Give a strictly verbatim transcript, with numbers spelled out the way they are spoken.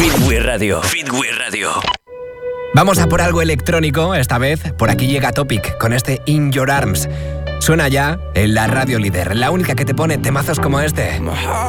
Fitwi Radio. Fitwi Radio. Vamos a por algo electrónico, esta vez por aquí llega Topic con este In Your Arms. Suena ya en la radio líder, la única que te pone temazos como este.